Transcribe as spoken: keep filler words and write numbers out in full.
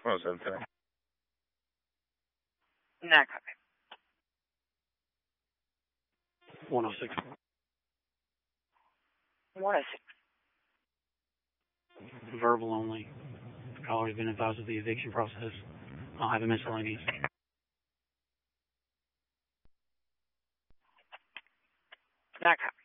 one oh seven today. Not copy. one oh six. one oh six. Verbal only. The caller has been advised of the eviction process. I'll have a miscellaneous. Not copy.